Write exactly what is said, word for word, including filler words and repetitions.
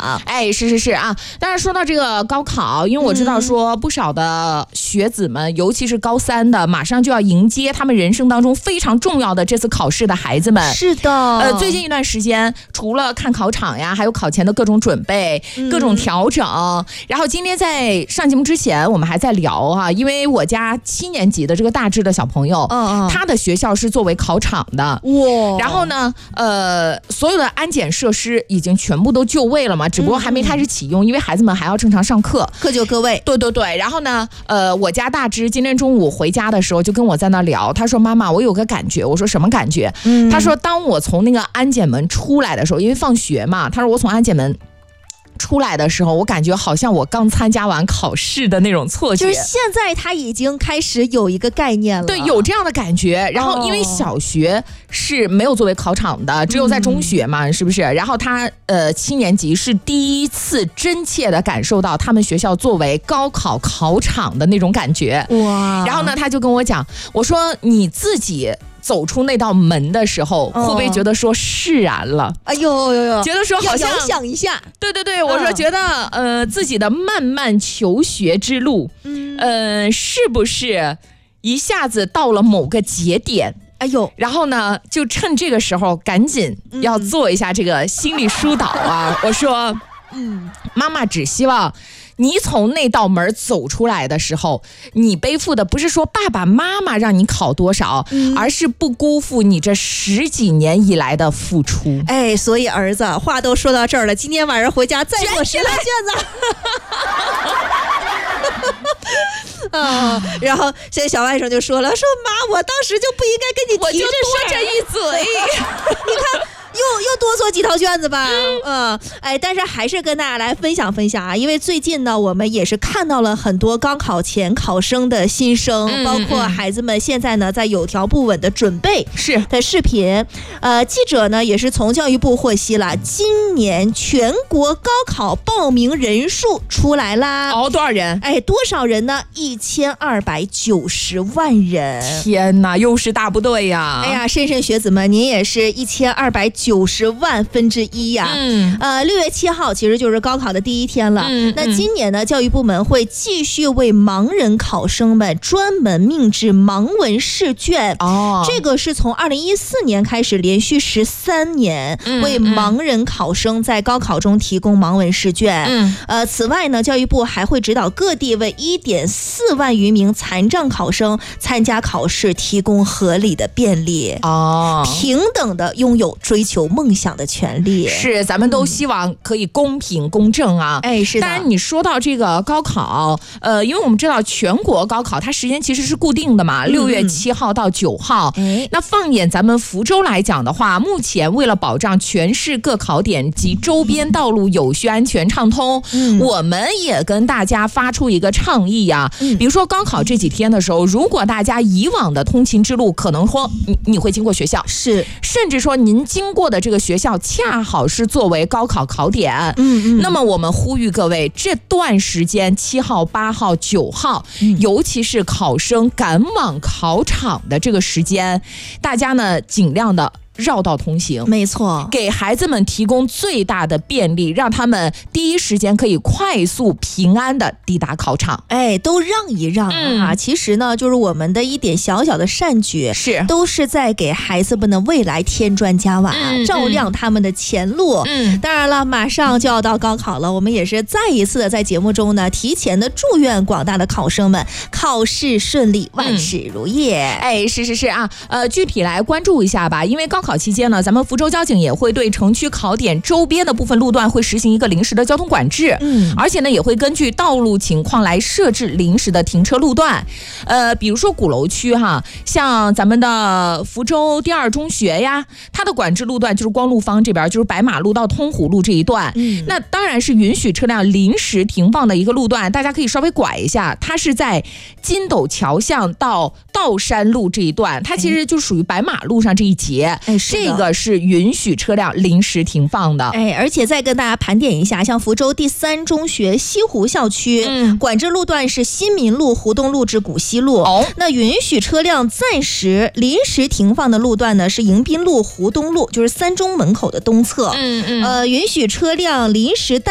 哎，是是是啊。当然说到这个高考，因为我知道说不少的学子们，嗯、尤其是高三的，马上就要迎接他们人生当中非常重要的这次考试的孩子们。 是的， 呃，最近一段时间，除了看考场呀，还有考前的各种准备、嗯、各种调整。然后今天在上节目之前，我们还在聊哈、啊，因为我家七年级的这个大致的小朋友，嗯嗯，他的学校是作为考场的，哇，然后呢，呃，所有的安检设施已经全部都就位了嘛，只不过还没开始启用，嗯、因为孩子们还要正常上课， 各就各位。 对对对，然后呢，呃，我家大致今天中午回家的时候就跟我在那聊，他说妈妈，我有个感觉，我说什么感觉？嗯，他说当我从那个安检门出来的时候，因为放学嘛，他说我从安检门出来的时候，我感觉好像我刚参加完考试的那种错觉。 就是现在他已经开始有一个概念了， 对，有这样的感觉。然后因为小学是没有作为考场的，只有在中学嘛，嗯、是不是？然后他呃七年级是第一次真切的感受到他们学校作为高考考场的那种感觉。哇！然后呢，他就跟我讲，我说你自己走出那道门的时候，会不会觉得说释然了？ 哎呦呦呦， 觉得说好像要遥想一下。 对对对，我说觉得、嗯、呃自己的漫漫求学之路，嗯，呃，是不是一下子到了某个节点？ 哎呦， 然后呢，就趁这个时候赶紧要做一下这个心理疏导啊！嗯、我说，嗯，妈妈只希望你从那道门走出来的时候，你背负的不是说爸爸妈妈让你考多少，嗯、而是不辜负你这十几年以来的付出。 哎，所以儿子，话都说到这儿了，今天晚上回家再给我十来卷子。啊，然后现在小外甥就说了，说妈，我当时就不应该跟你提这事， 我就多这一嘴。 你看。又又多做几套卷子吧，嗯，哎，但是还是跟大家来分享分享啊，因为最近呢，我们也是看到了很多高考前考生的心声，嗯、包括孩子们现在呢在有条不紊的准备是的视频。呃，记者呢也是从教育部获悉了，今年全国高考报名人数出来啦。 哦，多少人？ 哎，多少人呢？一千二百九十万人。 天哪，又是大部队呀！ 哎呀，莘莘学子们，您也是一千二百九十万分之一呀。嗯，呃，六月七号其实就是高考的第一天了。嗯，那今年呢，教育部门会继续为盲人考生们专门命制盲文试卷。哦，这个是从二零一四年开始，连续十三年为盲人考生在高考中提供盲文试卷。嗯，呃，此外呢，教育部还会指导各地为一点四万余名残障考生参加考试提供合理的便利。哦，平等的拥有追求梦想的权利。 是，咱们都希望可以公平公正啊。 哎，是的。 当然，你说到这个高考，呃，因为我们知道全国高考它时间其实是固定的嘛，六月七号到九号。嗯。那放眼咱们福州来讲的话，目前为了保障全市各考点及周边道路有序、安全、畅通，嗯、我们也跟大家发出一个倡议啊。嗯、比如说高考这几天的时候，如果大家以往的通勤之路可能说你你会经过学校， 是，甚至说您经过的这个学校恰好是作为高考考点，嗯嗯，那么我们呼吁各位，这段时间七号、八号、九号，嗯、尤其是考生赶往考场的这个时间，大家呢尽量的绕道通行， 没错， 给孩子们提供最大的便利，让他们第一时间可以快速平安的抵达考场。 哎，都让一让啊！嗯、其实呢，就是我们的一点小小的善举， 是都是在给孩子们的未来添砖加瓦，嗯、照亮他们的前路。嗯，当然了，马上就要到高考了，我们也是再一次的在节目中呢，提前的祝愿广大的考生们考试顺利，万事如意。嗯、 哎，是是是啊，呃，具体来关注一下吧，因为高考期间呢，咱们福州交警也会对城区考点周边的部分路段会实行一个临时的交通管制，嗯，而且呢也会根据道路情况来设置临时的停车路段。呃，比如说鼓楼区哈，像咱们的福州第二中学呀，它的管制路段就是光路坊这边，就是白马路到通湖路这一段，嗯，那当然是允许车辆临时停放的一个路段，大家可以稍微拐一下，它是在金斗桥巷到道山路这一段，它其实就属于白马路上这一节。哎，这个是允许车辆临时停放的。 哎，而且再跟大家盘点一下，像福州第三中学西湖校区，嗯，管制路段是新民路、湖东路至古西路。哦，那允许车辆暂时临时停放的路段呢，是迎宾路、湖东路，就是三中门口的东侧。嗯嗯，呃，允许车辆临时